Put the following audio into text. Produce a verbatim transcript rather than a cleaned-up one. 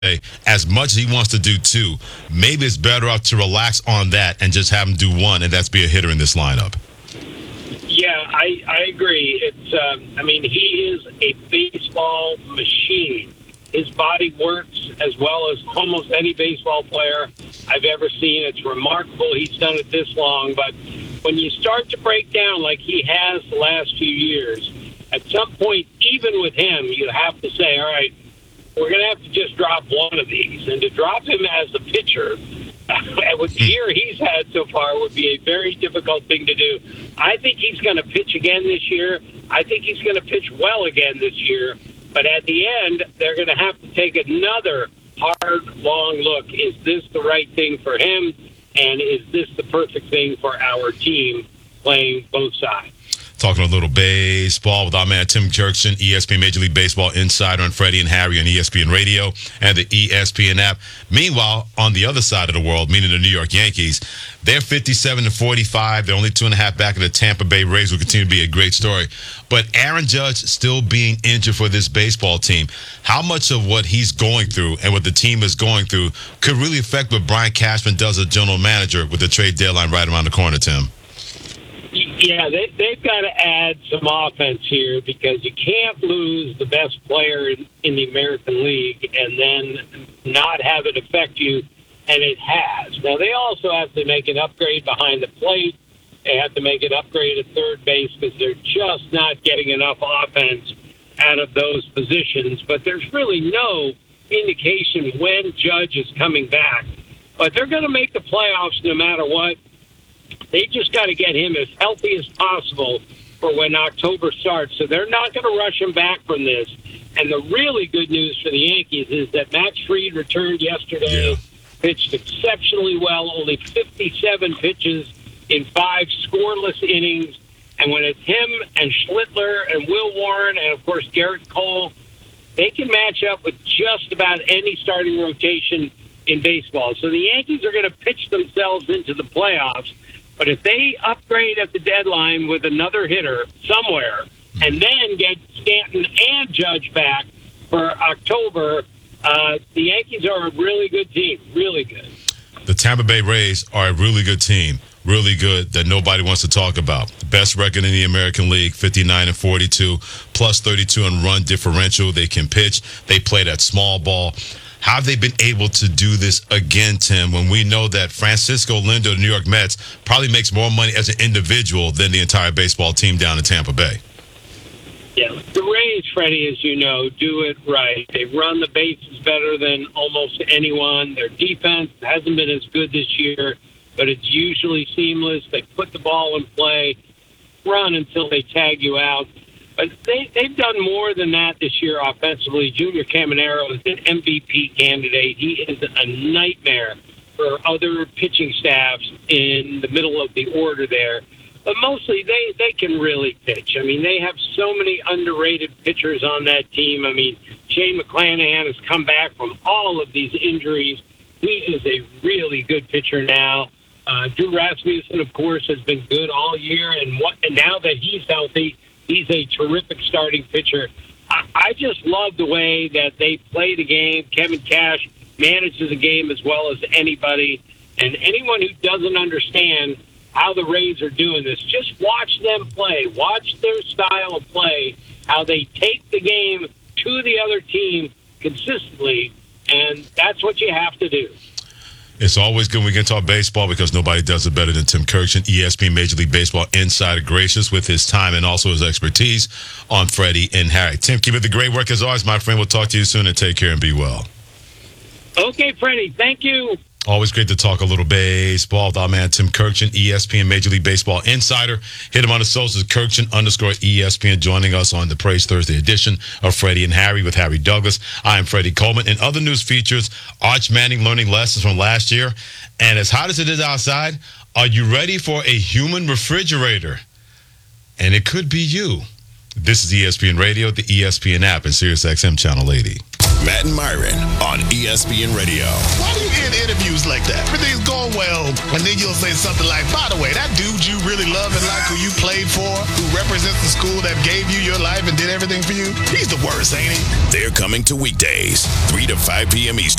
as much as he wants to do two, maybe it's better off to relax on that and just have him do one, and that's be a hitter in this lineup. Yeah, I, I agree. It's um, I mean, he is a baseball machine. His body works as well as almost any baseball player I've ever seen. It's remarkable he's done it this long. But when you start to break down like he has the last few years, at some point, even with him, you have to say, all right, we're going to have to just drop one of these. And to drop him as a pitcher, with the year he's had so far, would be a very difficult thing to do. I think he's going to pitch again this year. I think he's going to pitch well again this year. But at the end, they're going to have to take another hard, long look. Is this the right thing for him? And is this the perfect thing for our team playing both sides? Talking a little baseball with our man Tim Kurkjian, E S P N Major League Baseball insider, and Freddie and Harry on E S P N Radio and the E S P N app. Meanwhile, on the other side of the world, meaning the New York Yankees, they're fifty-seven to forty-five. They're only two and a half back of the Tampa Bay Rays, who continue to be a great story. But Aaron Judge still being injured for this baseball team. How much of what he's going through and what the team is going through could really affect what Brian Cashman does as general manager with the trade deadline right around the corner, Tim? Yeah, they, they've got to add some offense here because you can't lose the best player in, in the American League and then not have it affect you, and it has. Now, they also have to make an upgrade behind the plate. They have to make an upgrade at third base because they're just not getting enough offense out of those positions. But there's really no indication when Judge is coming back. But they're going to make the playoffs no matter what. They just got to get him as healthy as possible for when October starts. So they're not going to rush him back from this. And the really good news for the Yankees is that Max Fried returned yesterday, yeah. pitched exceptionally well, only fifty-seven pitches in five scoreless innings. And when it's him and Schlittler and Will Warren and, of course, Garrett Cole, they can match up with just about any starting rotation in baseball. So the Yankees are going to pitch themselves into the playoffs. But if they upgrade at the deadline with another hitter somewhere and then get Stanton and Judge back for October, uh, the Yankees are a really good team, really good. The Tampa Bay Rays are a really good team, really good that nobody wants to talk about. Best record in the American League, fifty-nine and forty-two, plus thirty-two in run differential. They can pitch. They play that small ball. How have they been able to do this again, Tim, when we know that Francisco Lindor, the New York Mets, probably makes more money as an individual than the entire baseball team down in Tampa Bay? Yeah, the Rays, Freddie, as you know, do it right. They run the bases better than almost anyone. Their defense hasn't been as good this year, but it's usually seamless. They put the ball in play, run until they tag you out. But they, they've done more than that this year offensively. Junior Caminero is an M V P candidate. He is a nightmare for other pitching staffs in the middle of the order there. But mostly they, they can really pitch. I mean, they have so many underrated pitchers on that team. I mean, Shane McClanahan has come back from all of these injuries. He is a really good pitcher now. Uh, Drew Rasmussen, of course, has been good all year. And, what, and now that he's healthy, he's a terrific starting pitcher. I, I just love the way that they play the game. Kevin Cash manages the game as well as anybody. And anyone who doesn't understand how the Rays are doing this, just watch them play. Watch their style of play, how they take the game to the other team consistently, and that's what you have to do. It's always good when we can talk baseball because nobody does it better than Tim Kurkjian, E S P N Major League Baseball insider, gracious with his time and also his expertise on Freddie and Harry. Tim, keep it the great work as always, my friend. We'll talk to you soon and take care and be well. Okay, Freddie. Thank you. Always great to talk a little baseball with our man Tim Kurkjian, E S P N Major League Baseball insider. Hit him on the socials, Kurkjian underscore E S P N, joining us on the Praise Thursday edition of Freddie and Harry with Harry Douglas. I am Freddie Coleman. In other news features, Arch Manning learning lessons from last year. And as hot as it is outside, are you ready for a human refrigerator? And it could be you. This is E S P N Radio, the E S P N app, and Sirius X M Channel eighty. Matt and Myron on E S P N Radio. Why do you end interviews like that? Everything's going well, and then you'll say something like, by the way, that dude you really love and like, who you played for, who represents the school that gave you your life and did everything for you, he's the worst, ain't he? They're coming to weekdays, three to five p.m. Eastern.